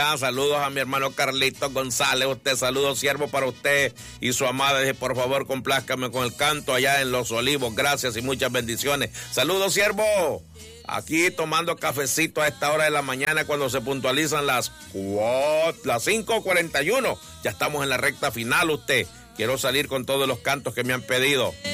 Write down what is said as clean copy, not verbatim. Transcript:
Saludos a mi hermano Carlitos González. Saludos, siervo, para usted y su amada. Dice, por favor, complázcame con el canto allá en Los Olivos. Gracias y muchas bendiciones. Saludos, siervo. Aquí tomando cafecito a esta hora de la mañana cuando se puntualizan las 5:41. Ya estamos en la recta final, usted. Quiero salir con todos los cantos que me han pedido.